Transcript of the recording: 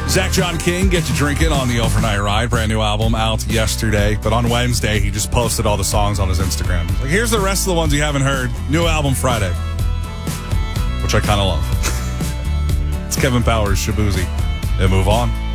Zach John King, Get You Drinking on the Overnight Ride. Brand new album out yesterday. But on Wednesday, he just posted all the songs on his Instagram. Like, here's the rest of the ones you haven't heard. New album Friday. Which I kind of love. It's Kevin Powers, Shabuzi. And move on.